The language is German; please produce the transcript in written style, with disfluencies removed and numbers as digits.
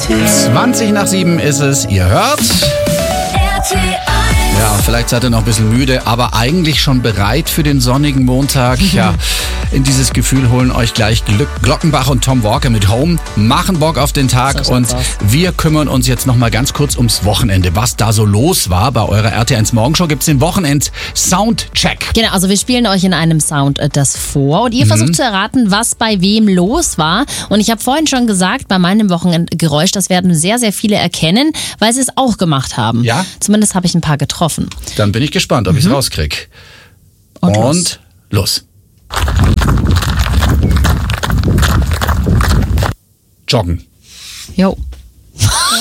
20 nach 7 ist es, ihr hört. Ja, vielleicht seid ihr noch ein bisschen müde, aber eigentlich schon bereit für den sonnigen Montag. Ja, in dieses Gefühl holen euch gleich Glockenbach und Tom Walker mit Home, machen Bock auf den Tag So und schaut's aus. wir kümmern uns jetzt noch mal ganz kurz ums Wochenende. Was da so los war bei eurer RT1 Morgenshow, gibt's den Wochenend-Soundcheck. Genau, also wir spielen euch in einem Sound das vor und ihr versucht zu erraten, was bei wem los war. Und ich habe vorhin schon gesagt, bei meinem Wochenendgeräusch, das werden sehr, sehr viele erkennen, weil sie es auch gemacht haben. Ja? Zumindest habe ich ein paar getroffen. Dann bin ich gespannt, ob ich's rauskrieg. Und los. Joggen. Jo.